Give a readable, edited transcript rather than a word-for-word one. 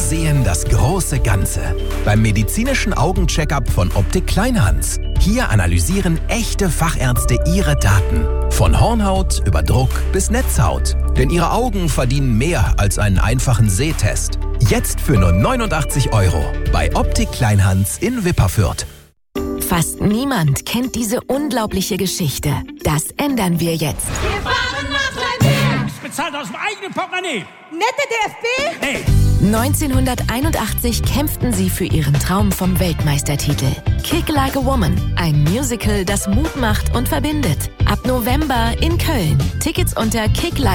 sehen das große Ganze. Beim medizinischen Augencheckup von Optik Kleinhans. Hier analysieren echte Fachärzte Ihre Daten. Von Hornhaut über Druck bis Netzhaut. Denn Ihre Augen verdienen mehr als einen einfachen Sehtest. Jetzt für nur 89 € bei Optik Kleinhans in Wipperfürth. Fast niemand kennt diese unglaubliche Geschichte. Das ändern wir jetzt. Wir fahren nach Leipzig! Bezahlt aus dem eigenen Portemonnaie. Nette DFB? Nee. 1981 kämpften sie für ihren Traum vom Weltmeistertitel. Kick Like a Woman, ein Musical, das Mut macht und verbindet. Ab November in Köln. Tickets unter